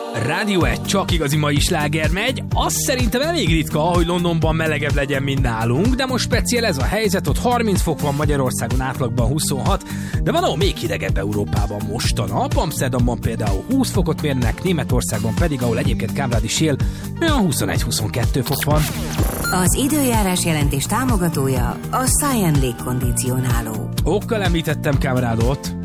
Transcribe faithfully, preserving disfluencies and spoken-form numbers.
Rádió egy, csak igazi mai sláger megy. Azt szerintem elég ritka, hogy Londonban melegebb legyen, mint nálunk, de most speciál ez a helyzet, ott harminc fok van, Magyarországon átlagban huszonhat, de van ahol még hidegebb Európában most a nap. Amsterdamban például húsz fokot mérnek, Németországban pedig, ahol egyébként Kámrád is él, olyan huszonegy-huszonkettő fok van. Az időjárás jelentés támogatója a Science Légkondicionáló. Okkal említettem Kámrádot.